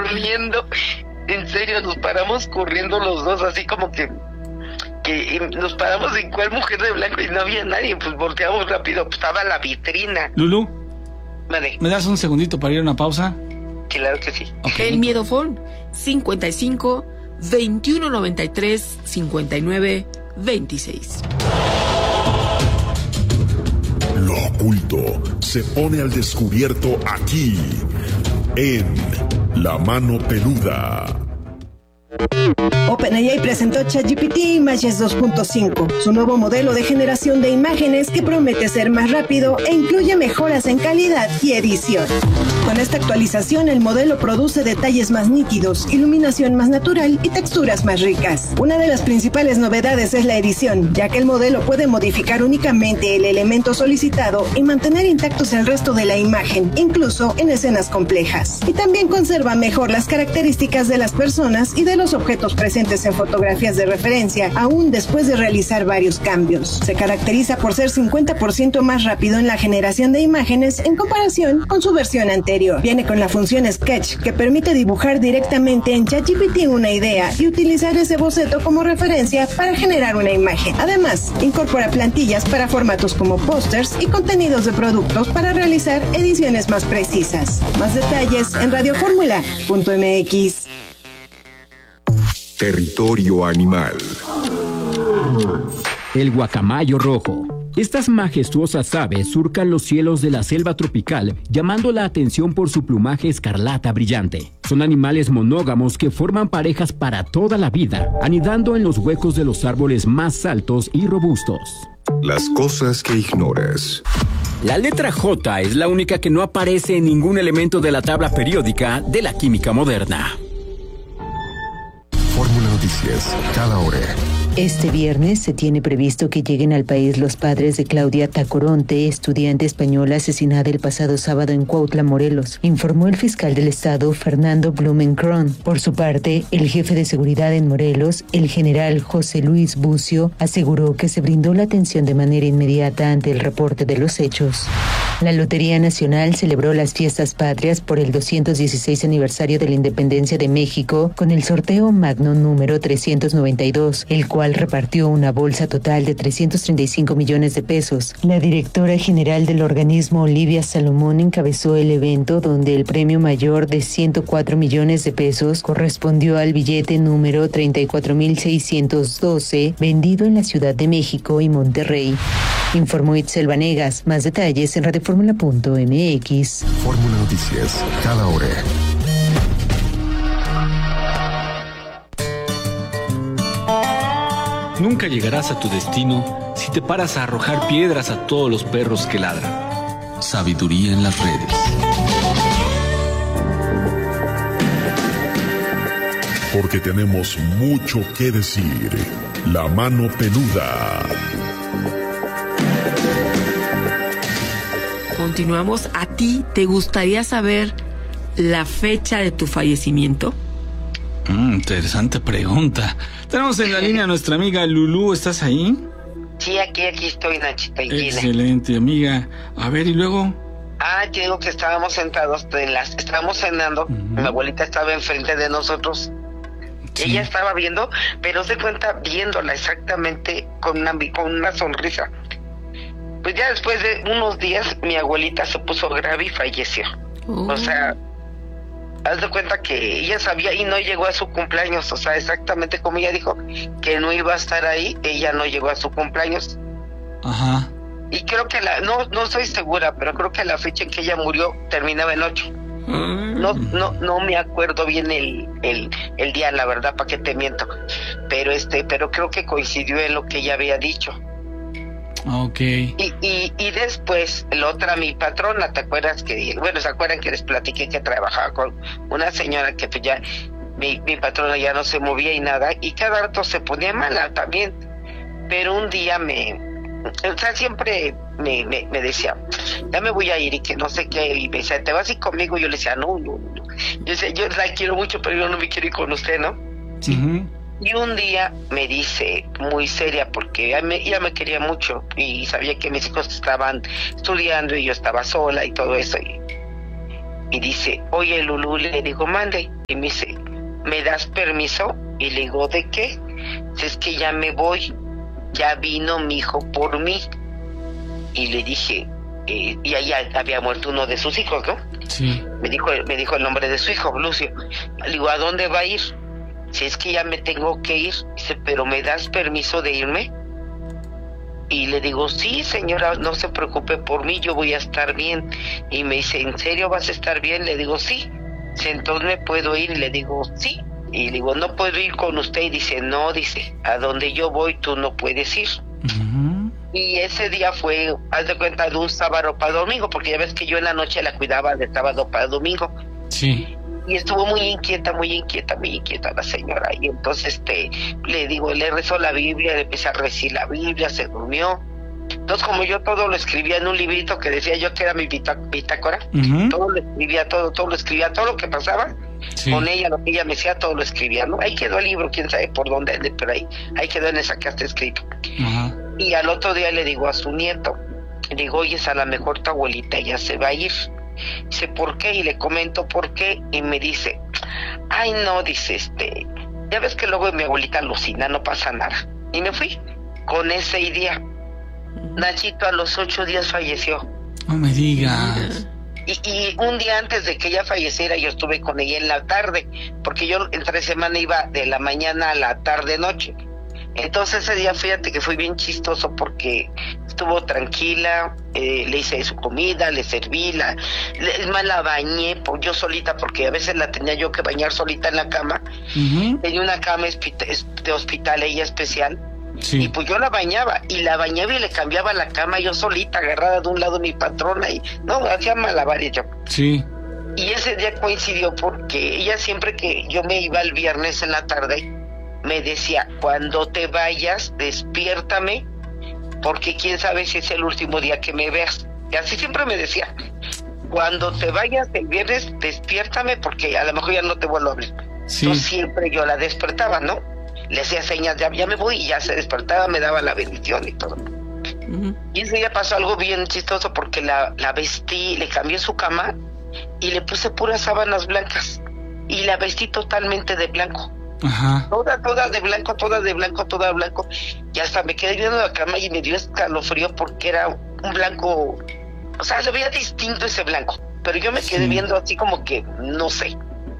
corriendo. En serio, nos paramos corriendo los dos, así como que nos paramos en cuál mujer de blanco y no había nadie, pues volteamos rápido, pues estaba la vitrina. Lulú, Vale. ¿me das un segundito para ir a una pausa? Claro que sí. Okay. El Miedofón 55 21 93 59 26. Lo oculto se pone al descubierto aquí, en La Mano Peluda. OpenAI presentó ChatGPT Images 2.5, su nuevo modelo de generación de imágenes que promete ser más rápido e incluye mejoras en calidad y edición. Con esta actualización, el modelo produce detalles más nítidos, iluminación más natural y texturas más ricas. Una de las principales novedades es la edición, ya que el modelo puede modificar únicamente el elemento solicitado y mantener intactos el resto de la imagen, incluso en escenas complejas. Y también conserva mejor las características de las personas y de los objetos presentes en fotografías de referencia, aún después de realizar varios cambios. Se caracteriza por ser 50% más rápido en la generación de imágenes en comparación con su versión anterior. Viene con la función Sketch, que permite dibujar directamente en ChatGPT una idea y utilizar ese boceto como referencia para generar una imagen. Además, incorpora plantillas para formatos como pósters y contenidos de productos para realizar ediciones más precisas. Más detalles en radioformula.mx. Territorio animal. El guacamayo rojo. Estas majestuosas aves surcan los cielos de la selva tropical, llamando la atención por su plumaje escarlata brillante. Son animales monógamos que forman parejas para toda la vida, anidando en los huecos de los árboles más altos y robustos. Las cosas que ignoras. La letra J es la única que no aparece en ningún elemento de la tabla periódica de la química moderna. Fórmula Noticias, cada hora. Este viernes se tiene previsto que lleguen al país los padres de Claudia Tacoronte, estudiante española asesinada el pasado sábado en Cuautla, Morelos, informó el fiscal del estado, Fernando Blumenkron. Por su parte, el jefe de seguridad en Morelos, el general José Luis Bucio, aseguró que se brindó la atención de manera inmediata ante el reporte de los hechos. La Lotería Nacional celebró las fiestas patrias por el 216 aniversario de la Independencia de México con el sorteo magno número 392, el cual repartió una bolsa total de 335 millones de pesos. La directora general del organismo, Olivia Salomón, encabezó el evento donde el premio mayor de 104 millones de pesos correspondió al billete número 34,612 vendido en la Ciudad de México y Monterrey. Informó Itzel Vanegas. Más detalles en radioformula.mx. Fórmula Noticias, cada hora. Nunca llegarás a tu destino si te paras a arrojar piedras a todos los perros que ladran. Sabiduría en las redes. Porque tenemos mucho que decir. La Mano Peluda. Continuamos. ¿A ti te gustaría saber la fecha de tu fallecimiento? Interesante pregunta. Tenemos en la línea a nuestra amiga Lulú. ¿Estás ahí? Sí, aquí estoy, Nachita. Excelente, amiga. A ver, ¿y luego? Te digo que estábamos sentados, estábamos cenando. Mi abuelita estaba enfrente de nosotros. Sí. Ella estaba viendo, pero se cuenta viéndola exactamente con una sonrisa. Pues ya después de unos días, mi abuelita se puso grave y falleció. O sea, haz de cuenta que ella sabía y no llegó a su cumpleaños. O sea, exactamente como ella dijo que no iba a estar ahí, ella no llegó a su cumpleaños. Ajá. Y creo que no estoy segura, pero creo que la fecha en que ella murió terminaba en 8. No me acuerdo bien el día, la verdad, para qué te miento. Pero creo que coincidió en lo que ella había dicho. Okay. Y después, la otra, mi patrona, ¿te acuerdas se acuerdan que les platiqué que trabajaba con una señora que pues ya, mi patrona ya no se movía y nada, y cada rato se ponía mala también, pero un día siempre me decía, ya me voy a ir y que no sé qué, y me decía, ¿te vas a ir conmigo? Yo le decía, no. Yo decía, yo la quiero mucho, pero yo no me quiero ir con usted, ¿no? Sí. Y un día me dice, muy seria, porque ella me quería mucho y sabía que mis hijos estaban estudiando y yo estaba sola y todo eso. y dice, oye Lulú, le digo, mande. Y me dice, ¿me das permiso? Y le digo, ¿de qué? Si es que ya me voy, ya vino mi hijo por mí. Y le dije, y allá había muerto uno de sus hijos, ¿no? Sí. Me dijo el nombre de su hijo, Lucio. Le digo, ¿a dónde va a ir? Si es que ya me tengo que ir. Dice, ¿pero me das permiso de irme? Y le digo, sí, señora, no se preocupe por mí, yo voy a estar bien. Y me dice, ¿en serio vas a estar bien? Le digo, sí. Dice, ¿entonces me puedo ir? Y le digo, sí. Y le digo, ¿no puedo ir con usted? Y dice, no, dice, a donde yo voy tú no puedes ir. Uh-huh. Y ese día fue, haz de cuenta, de un sábado para domingo, porque ya ves que yo en la noche la cuidaba de sábado para domingo. Sí. Y estuvo muy inquieta la señora. Y entonces le digo, le rezó la Biblia, le empecé a recibir la Biblia, se durmió. Entonces, como yo todo lo escribía en un librito que decía yo que era mi bitácora, uh-huh. todo lo escribía, todo lo escribía, todo lo que pasaba, sí. Con ella, lo que ella me decía, todo lo escribía, ¿no? Ahí quedó el libro, quién sabe por dónde ande, pero ahí quedó en esa que está escrito. Uh-huh. Y al otro día le digo a su nieto, le digo, oye, a lo mejor tu abuelita ya se va a ir. Dice, ¿por qué? Y le comento por qué, y me dice, ay no, dice, ya ves que luego mi abuelita alucina, no pasa nada. Y me fui con esa idea. Nachito a los 8 días falleció. No me digas. Y un día antes de que ella falleciera, yo estuve con ella en la tarde, porque yo entre semana iba de la mañana a la tarde-noche. Entonces ese día, fíjate que fue bien chistoso porque estuvo tranquila, le hice su comida, le serví, es más, la bañé yo solita, porque a veces la tenía yo que bañar solita en la cama. Uh-huh. Tenía una cama de hospital, ella especial, sí. Y pues yo la bañaba y le cambiaba la cama yo solita, agarrada de un lado mi patrona, y no, hacía malabares yo. Sí. Y ese día coincidió porque ella siempre que yo me iba el viernes en la tarde, me decía, cuando te vayas, despiértame, porque quién sabe si es el último día que me veas. Y así siempre me decía, cuando te vayas el viernes, despiértame, porque a lo mejor ya no te vuelvo a ver. Sí. Entonces siempre yo la despertaba, ¿no? Le hacía señas, ya me voy, y ya se despertaba, me daba la bendición y todo. Uh-huh. Y ese día pasó algo bien chistoso, porque la vestí, le cambié su cama, y le puse puras sábanas blancas, y la vestí totalmente de blanco. Ajá. Toda de blanco, y hasta me quedé viendo la cama y me dio escalofrío porque era un blanco, o sea, se veía distinto ese blanco, pero yo me quedé viendo así como que, no sé.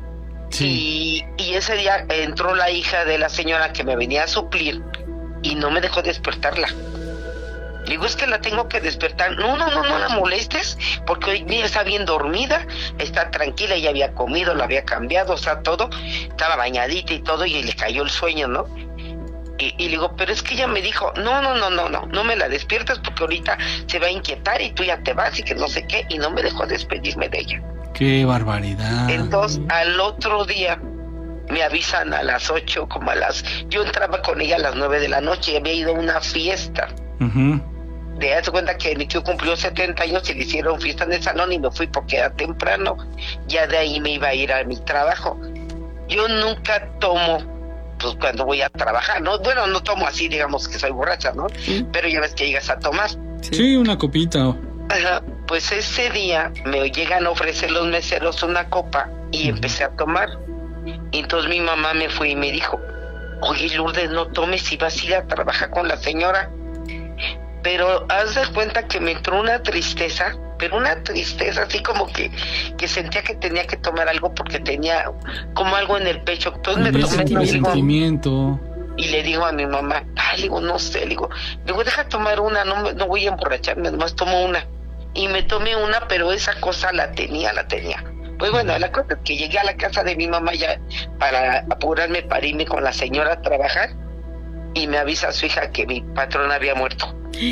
Sí. Y ese día entró la hija de la señora que me venía a suplir y no me dejó despertarla. Le digo, es que la tengo que despertar. No la molestes, porque hoy día está bien dormida, está tranquila, ella había comido, la había cambiado, o sea, todo, estaba bañadita y todo, y le cayó el sueño, ¿no? Y le digo, pero es que ella me dijo, no me la despiertas porque ahorita se va a inquietar y tú ya te vas y que no sé qué, y no me dejó despedirme de ella. ¡Qué barbaridad! Entonces, al otro día, me avisan a las 8, yo entraba con ella a las 9 de la noche, y había ido a una fiesta. Uh-huh. De darse cuenta que mi tío cumplió 70 años y le hicieron fiesta en el salón y me fui porque era temprano. Ya de ahí me iba a ir a mi trabajo. Yo nunca tomo, pues cuando voy a trabajar, ¿no? Bueno, no tomo así, digamos que soy borracha, ¿no? ¿Sí? Pero ya ves que llegas a tomar. Sí, una copita. Ajá, pues ese día me llegan a ofrecer los meseros una copa y empecé a tomar. Y entonces mi mamá me fue y me dijo, oye Lourdes, no tomes si vas a ir a trabajar con la señora. Pero haz de cuenta que me entró una tristeza, pero una tristeza así como que sentía que tenía que tomar algo porque tenía como algo en el pecho. Entonces me tomé un sentimiento. Y le digo a mi mamá, le digo, no sé, le digo, deja tomar una, no voy a emborracharme, nomás tomo una. Y me tomé una, pero esa cosa la tenía. Pues bueno, la cosa es que llegué a la casa de mi mamá ya para apurarme para irme con la señora a trabajar, y me avisa a su hija que mi patrón había muerto.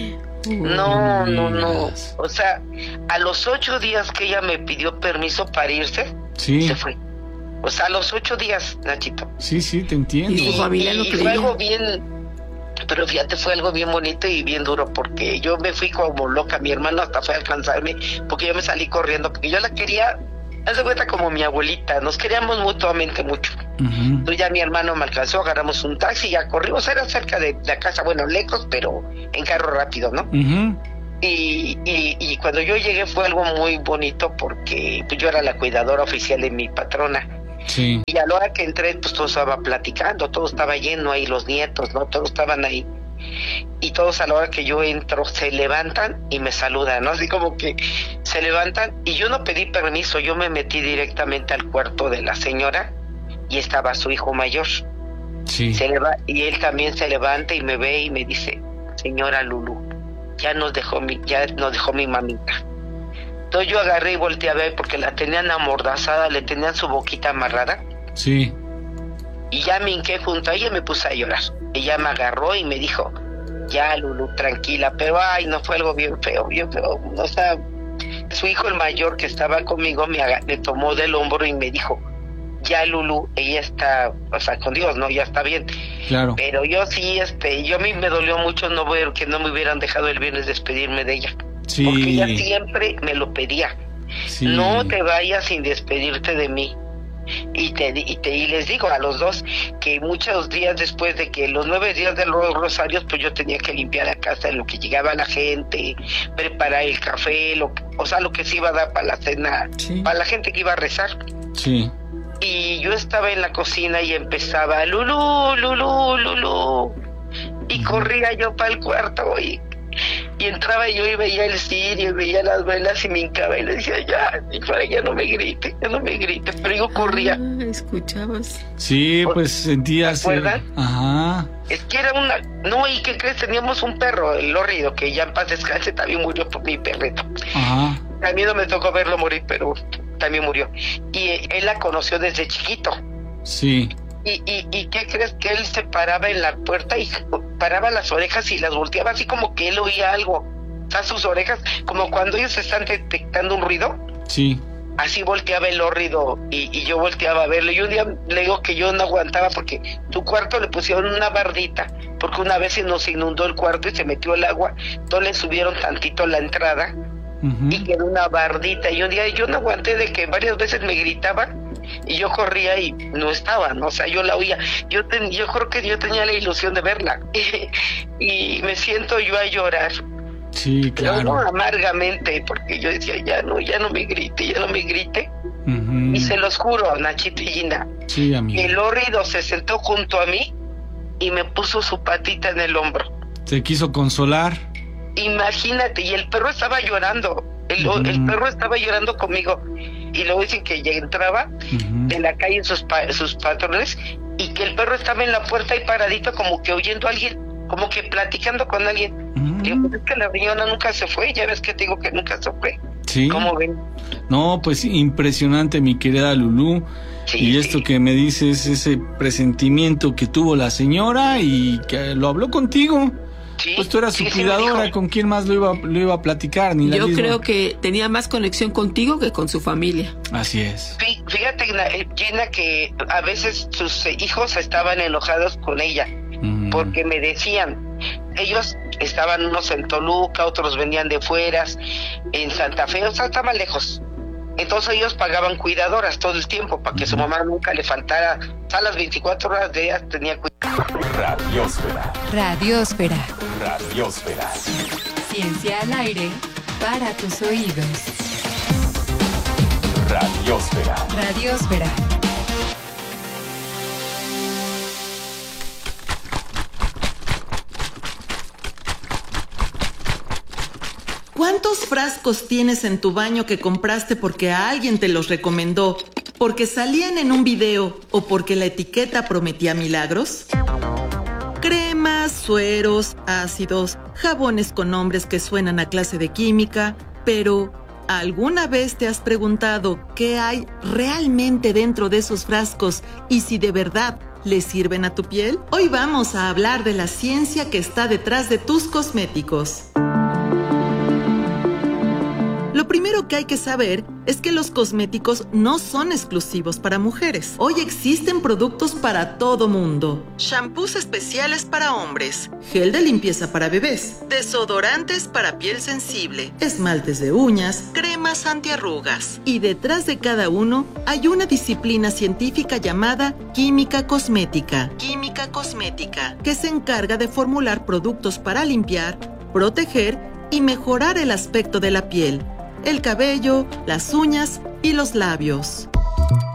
No. O sea, a los 8 días que ella me pidió permiso para irse, se fue. O sea, a los 8 días, Nachito. Sí, te entiendo. Y su familia lo fue algo bien, pero fíjate, fue algo bien bonito y bien duro, porque yo me fui como loca. Mi hermano hasta fue a alcanzarme, porque yo me salí corriendo, porque yo la quería, haz de cuenta, como mi abuelita. Nos queríamos mutuamente mucho. Uh-huh. Entonces ya mi hermano me alcanzó, agarramos un taxi, ya corrimos, era cerca de la casa, bueno, lejos, pero en carro rápido, ¿no? Uh-huh. Y cuando yo llegué fue algo muy bonito porque pues, yo era la cuidadora oficial de mi patrona. Sí. Y a la hora que entré, pues todo estaba platicando, todo estaba lleno ahí, los nietos, ¿no? Todos estaban ahí. Y todos a la hora que yo entro se levantan y me saludan, ¿no? Así como que se levantan y yo no pedí permiso, yo me metí directamente al cuarto de la señora y estaba su hijo mayor. Sí. Y él también se levanta y me ve y me dice, señora Lulú, ya nos dejó mi mamita. Entonces yo agarré y volteé a ver porque la tenían amordazada, le tenían su boquita amarrada. Sí. Y ya me hinqué junto a ella y me puse a llorar. Ella me agarró y me dijo, ya Lulú, tranquila, pero ay, no, fue algo bien feo. O sea, su hijo el mayor que estaba conmigo me tomó del hombro y me dijo, ya Lulú, ella está, o sea, con Dios, ¿no? Ya está bien. Claro. Pero yo sí, a mí me dolió mucho no ver que no me hubieran dejado el viernes despedirme de ella. Sí. Porque ella siempre me lo pedía. Sí. No te vayas sin despedirte de mí. Y les digo a los dos que muchos días después de que los 9 días de los rosarios, pues yo tenía que limpiar la casa en lo que llegaba la gente, preparar el café, lo que se iba a dar para la cena, sí, para la gente que iba a rezar. Sí. Y yo estaba en la cocina y empezaba Lulú, Lulú, Lulú, y corría yo para el cuarto y entraba yo y veía el cirio y veía las velas y me hincaba y le decía, ya no me grite, pero yo corría. ¿Escuchabas? Sí, pues sentías. ¿Se acuerdan? Ajá. Es que era ¿y qué crees? Teníamos un perro, el Lórrido, que ya en paz descanse, también murió por mi perrito. Ajá. A mí no me tocó verlo morir, pero también murió. Y él la conoció desde chiquito. Sí. ¿Y qué crees? Que él se paraba en la puerta y paraba las orejas y las volteaba así como que él oía algo. O sea, sus orejas, como cuando ellos están detectando un ruido. Sí. Así volteaba el Lórrido y yo volteaba a verlo. Y un día le digo que yo no aguantaba porque su cuarto le pusieron una bardita, porque una vez se nos inundó el cuarto y se metió el agua. Entonces le subieron tantito la entrada. Uh-huh. Y quedó una bardita. Y un día yo no aguanté de que varias veces me gritaban. Y yo corría y no estaba, ¿no? O sea, yo la oía. Yo creo que yo tenía la ilusión de verla. Y me siento yo a llorar. Sí, claro. Pero no amargamente, porque yo decía, ya no me grite. Uh-huh. Y se los juro, Nachito y Gina. Sí, amigo. El Lórrido se sentó junto a mí y me puso su patita en el hombro. ¿Te quiso consolar? Imagínate, y el perro estaba llorando. El perro estaba llorando conmigo. Y luego dicen que ya entraba de la calle sus patrones y que el perro estaba en la puerta y paradito como que oyendo a alguien, como que platicando con alguien. Digo, pues es que la riñona nunca se fue, ya ves que te digo que nunca se fue. Sí. ¿Cómo ven? No, pues impresionante, mi querida Lulú. Sí, y esto que me dices, ese presentimiento que tuvo la señora y que lo habló contigo. Sí, pues tú eras su cuidadora, ¿con quién más lo iba a platicar? Yo creo que tenía más conexión contigo que con su familia. Así es. Fíjate, Gina, que a veces sus hijos estaban enojados con ella, porque me decían, ellos estaban unos en Toluca, otros venían de fueras, en Santa Fe, o sea, estaban lejos. Entonces ellos pagaban cuidadoras todo el tiempo para que su mamá nunca le faltara. A las 24 horas de ellas tenía cuidado. Radiósfera. Ciencia al aire para tus oídos. Radiósfera. ¿Cuántos frascos tienes en tu baño que compraste porque a alguien te los recomendó, porque salían en un video o porque la etiqueta prometía milagros? Cremas, sueros, ácidos, jabones con nombres que suenan a clase de química, pero ¿alguna vez te has preguntado qué hay realmente dentro de esos frascos y si de verdad le sirven a tu piel? Hoy vamos a hablar de la ciencia que está detrás de tus cosméticos. Lo primero que hay que saber es que los cosméticos no son exclusivos para mujeres. Hoy existen productos para todo mundo. Shampoos especiales para hombres, gel de limpieza para bebés, desodorantes para piel sensible, esmaltes de uñas, cremas antiarrugas. Y detrás de cada uno hay una disciplina científica llamada química cosmética. Química cosmética, que se encarga de formular productos para limpiar, proteger y mejorar el aspecto de la piel, el cabello, las uñas y los labios.